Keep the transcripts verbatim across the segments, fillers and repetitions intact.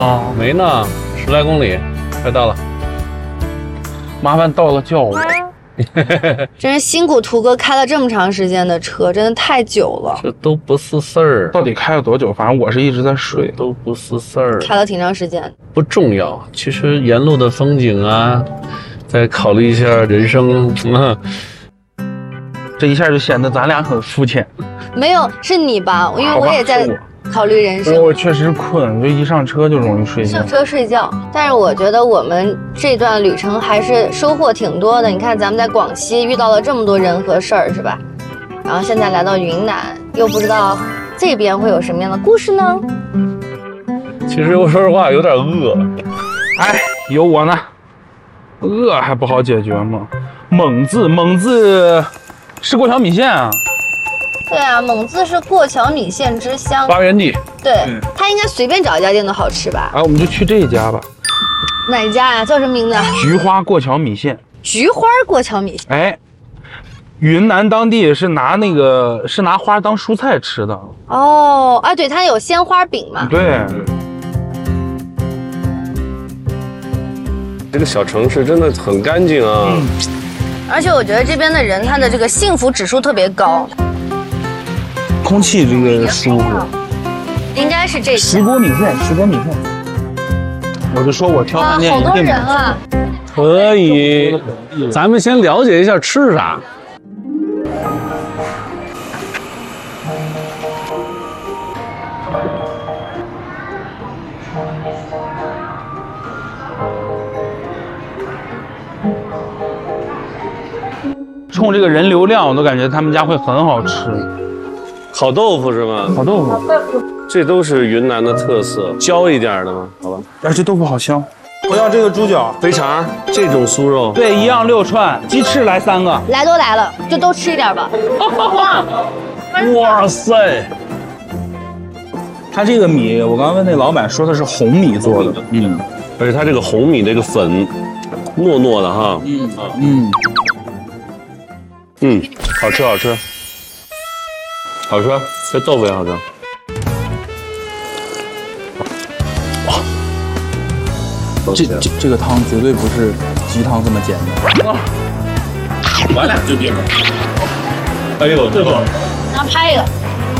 啊，没呢，十来公里，快到了。麻烦到了叫我。 真是辛苦图哥开了这么长时间的车，真的太久了。 这都不是事儿， 到底开了多久？反正我是一直在睡， 都不是事儿。 开了挺长时间， 不重要。其实沿路的风景啊，再考虑一下人生，嗯， 这一下就显得咱俩很肤浅。 没有，是你吧？因为我也在考虑人生。 我确实困，就一上车就容易睡觉。 上车睡觉，但是我觉得我们这段旅程还是收获挺多的。你看，咱们在广西遇到了这么多人和事儿，是吧？然后现在来到云南，又不知道这边会有什么样的故事呢？ 其实我说实话有点饿。 哎，有我呢。饿还不好解决吗？蒙自，蒙自是过桥米线啊。 对啊，蒙自是过桥米线之乡发源地。 对，它应该随便找一家店都好吃吧？ 哎，我们就去这一家吧。 哪一家呀、啊？叫什么名字？ 菊花过桥米线。 菊花过桥米线。 哎，云南当地是拿那个是拿花当蔬菜吃的。 哦，啊，对，它有鲜花饼嘛。 对。 这个小城市真的很干净啊。嗯。 而且我觉得这边的人他的这个幸福指数特别高。 空气这个舒服， 应该是这石锅米线，石锅米线。我就说我挑饭店一定。好多人啊！ 可以，咱们先了解一下吃啥。 冲这个人流量，我都感觉他们家会很好吃。 烤豆腐是吗？ 烤豆腐， 这都是云南的特色，焦一点的吗？好吧。 哎，这豆腐好香。我要这个猪脚、 肥肠，这种酥肉。 对，一样六串，鸡翅来三个。 来都来了，就都吃一点吧。 哇塞！ 它这个米，我刚刚问那老板说的是红米做的， 嗯，而且它这个红米这个粉，糯糯的哈。 嗯嗯嗯，好吃好吃。好吃，这豆腐也好吃。哇， 这这这个汤绝对不是鸡汤这么简单。啊， 我俩就定了。哎呦，这个， 然后拍一个。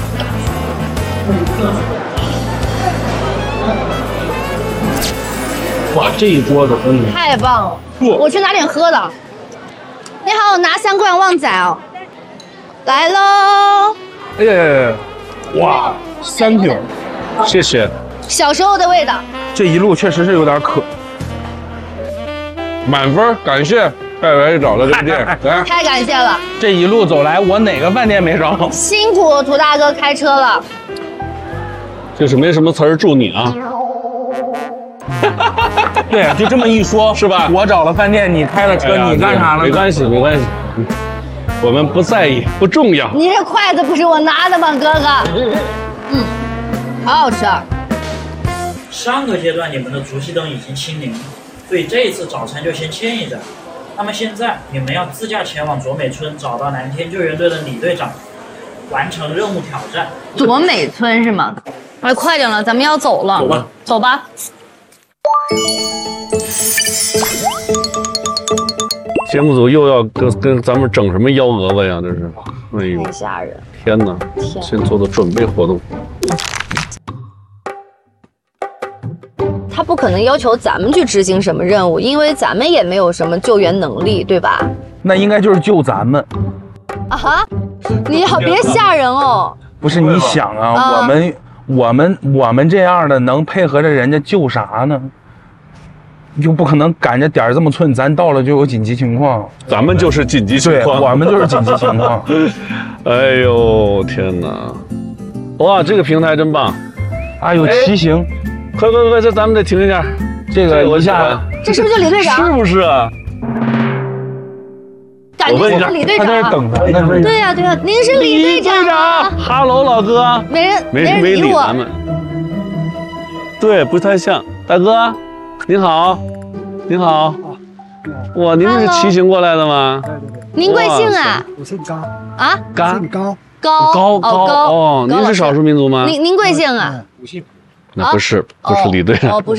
哇，这一桌子真的太棒了！我去拿点喝的。你好，我拿三罐旺仔哦。来喽！ 哎呀，哇，三瓶，谢谢。 小时候的味道。 这一路确实是有点渴。 满分，感谢带来找的这个店，来， 太感谢了。 这一路走来，我哪个饭店没找？ 辛苦涂大哥开车了。 这是没什么词儿，祝你啊。 对，就这么一说， 是吧？ 我找了饭店，你开了车，哎、你干啥了？ 没关系，没关系。我们不在意，不重要。 你这筷子不是我拿的吗，哥哥？嗯，好好吃啊。 上个阶段你们的竹溪灯已经清零了，所以这一次早餐就先欠一盏。那么现在你们要自驾前往卓美村，找到蓝天救援队的李队长，完成任务挑战。 卓美村是吗？哎，快点了，咱们要走了。 走吧， 走吧。 节目组又要跟跟咱们整什么幺蛾子呀？这是，哎呦， 太吓人！ 天哪！ 天， 先做做准备活动。 他不可能要求咱们去执行什么任务，因为咱们也没有什么救援能力，对吧？ 那应该就是救咱们。 啊哈！你好，别吓人哦。 不是你想啊，啊我们我们我们这样的能配合着人家救啥呢？又不可能赶着点儿这么寸，咱到了就有紧急情况， 咱们就是紧急情况， 对，我们就是紧急情况。 哎呦天哪！哇，这个平台真棒！ 啊，有骑行， 快快快，这咱们得停一下。 这个一下， 这是不是就李队长？ 是不是啊？ 感觉是李队长。 他在这等咱呢。 对呀对呀，您是李队长。 哈喽，老哥。 没人没人没理咱们。对，不太像，大哥。您好，您好，哇，您是骑行过来的吗？ 您贵姓啊？ 我姓高啊， 高高高高高哦，您是少数民族吗？ 您您贵姓啊？ 我姓。 那不是，不是李队长。 哦，不是。